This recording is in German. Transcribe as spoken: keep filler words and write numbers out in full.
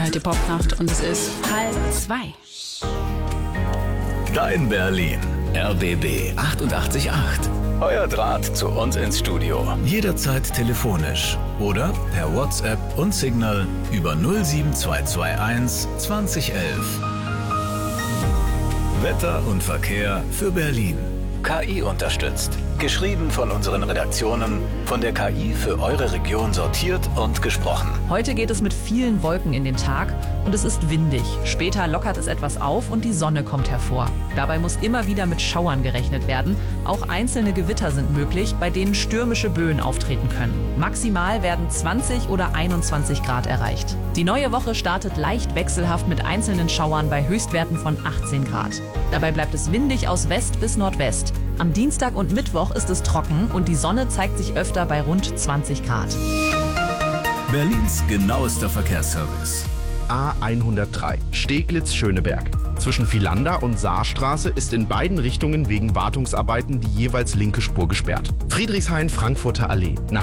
heute Popnacht und es ist halb zwei. Dein Berlin. R B B achtundachtzig Komma acht. Euer Draht zu uns ins Studio. Jederzeit telefonisch oder per WhatsApp und Signal über null sieben zwei zwei eins zwanzig elf. Wetter und Verkehr für Berlin. K I unterstützt. Geschrieben von unseren Redaktionen, von der K I für eure Region sortiert und gesprochen. Heute geht es mit vielen Wolken in den Tag und es ist windig. Später lockert es etwas auf und die Sonne kommt hervor. Dabei muss immer wieder mit Schauern gerechnet werden. Auch einzelne Gewitter sind möglich, bei denen stürmische Böen auftreten können. Maximal werden zwanzig oder einundzwanzig Grad erreicht. Die neue Woche startet leicht wechselhaft mit einzelnen Schauern bei Höchstwerten von achtzehn Grad. Dabei bleibt es windig aus West bis Nordwest. Am Dienstag und Mittwoch ist es trocken und die Sonne zeigt sich öfter bei rund zwanzig Grad. Berlins genauester Verkehrsservice. A hundertdrei Steglitz-Schöneberg. Zwischen Vilander und Saarstraße ist in beiden Richtungen wegen Wartungsarbeiten die jeweils linke Spur gesperrt. Friedrichshain-Frankfurter Allee. Nach